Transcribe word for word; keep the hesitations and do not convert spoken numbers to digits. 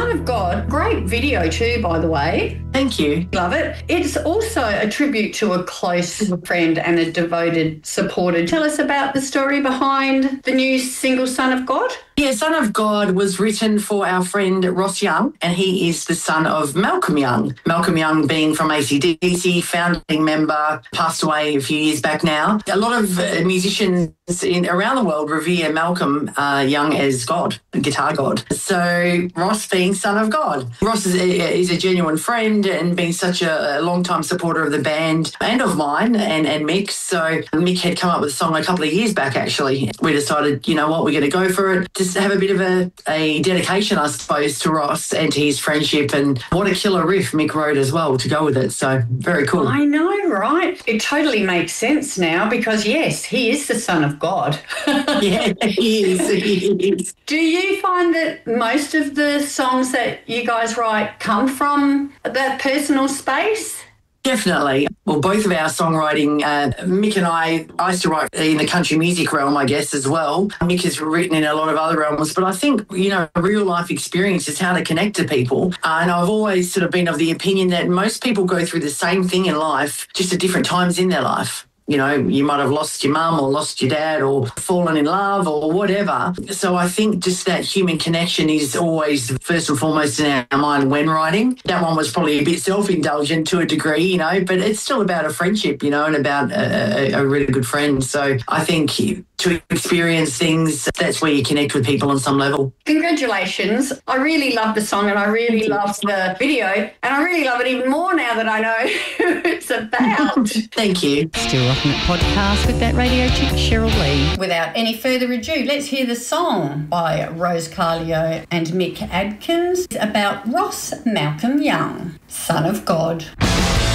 Son of God, great video too, by the way. Thank you. Love it. It's also a tribute to a close friend and a devoted supporter. Tell us about the story behind the new single Son of God. Yeah, Son of God was written for our friend Ross Young, and he is the son of Malcolm Young. Malcolm Young being from A C D C, founding member, passed away a few years back now. A lot of uh, musicians in around the world revere Malcolm uh, Young as God, guitar God. So Ross being Son of God. Ross is a, is a genuine friend and being such a, a long-time supporter of the band and of mine and, and Mick's. So Mick had come up with a song a couple of years back, actually. We decided, you know what, we're going to go for it. Just have a bit of a, a dedication, I suppose, to Ross and to his friendship. And what a killer riff Mick wrote as well to go with it. So very cool. I know, right? It totally makes sense now because, yes, he is the Son of God. Yeah, he is. He is. Do you find that most of the songs that you guys write come from that personal space? Definitely. Well, both of our songwriting, uh, Mick and I, I used to write in the country music realm, I guess, as well. Mick has written in a lot of other realms, but I think, you know, real life experience is how to connect to people. Uh, and I've always sort of been of the opinion that most people go through the same thing in life, just at different times in their life. You know, you might have lost your mum or lost your dad or fallen in love or whatever. So I think just that human connection is always first and foremost in our mind when writing. That one was probably a bit self-indulgent to a degree, you know, but it's still about a friendship, you know, and about a, a, a really good friend. So I think to experience things, that's where you connect with people on some level. Congratulations. I really love the song and I really love the video and I really love it even more now that I know who it's about. Thank you. Still Rocking It podcast with that radio chick Cheryl Lee. Without any further ado, let's hear the song by Rose Carlio and Mick Adkins about Ross Malcolm Young, Son of God.